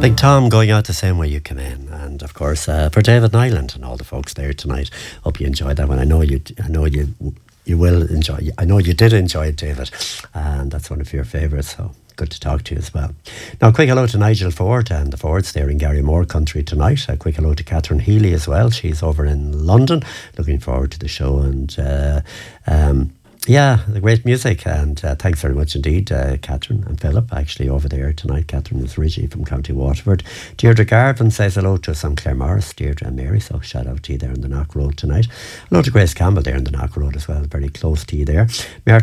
Big Tom going out the same way you came in, and of course for David Nyland and all the folks there tonight. Hope you enjoyed that one. You will enjoy. I know you did enjoy it, David, and that's one of your favourites. So good to talk to you as well. Now, a quick hello to Nigel Ford and the Fords there in Garrymore country tonight. A quick hello to Catherine Healy as well. She's over in London. Looking forward to the show and. Yeah, the great music, and thanks very much indeed, Catherine and Philip, actually over there tonight. Catherine is originally from County Waterford. Deirdre Garvin says hello to us on Clare Morris, Deirdre and Mary, so shout out to you there on the Knock Road tonight. Hello to Grace Campbell there on the Knock Road as well, very close to you there.